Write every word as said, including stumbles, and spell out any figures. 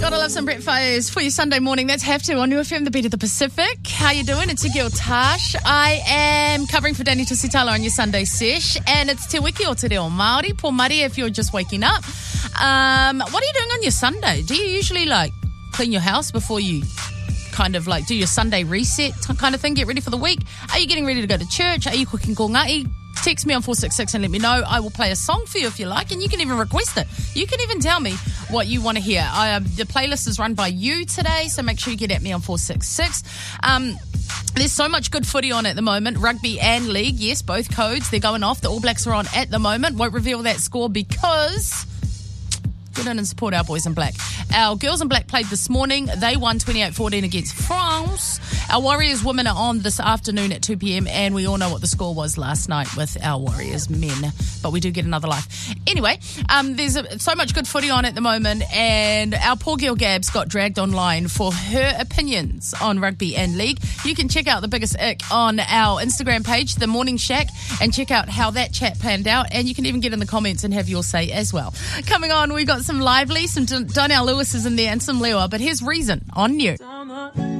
Gotta love some breakfast for your Sunday morning. That's Have To on New F M, the beat of the Pacific. How you doing? It's your girl Tash. I am covering for Danny Tusitala on your Sunday sesh, and it's Te Wiki o Te Reo Māori. Po Mari if you're just waking up. Um, what are you doing on your Sunday? Do you usually like clean your house before you kind of like do your Sunday reset kind of thing, get ready for the week? Are you getting ready to go to church? Are you cooking kongai? Text me on four six six and let me know. I will play a song for you if you like, and you can even request it. You can even tell me what you want to hear. I, um, the playlist is run by you today, so make sure you get at me on four six six. Um, there's so much good footy on at the moment. Rugby and league, yes, both codes. They're going off. The All Blacks are on at the moment. Won't reveal that score because get in and support our boys in black. Our girls in black played this morning. They won twenty-eight fourteen against France. Our Warriors women are on this afternoon at two p.m. and we all know what the score was last night with our Warriors men, but we do get another life. Anyway, um, there's a, so much good footy on at the moment, and our poor girl Gabs got dragged online for her opinions on rugby and league. You can check out the biggest ick on our Instagram page, The Morning Shack, and check out how that chat panned out, and you can even get in the comments and have your say as well. Coming on, we got some Lively, some Donnell Lewis is in there, and some Lewa, but here's Reason on New.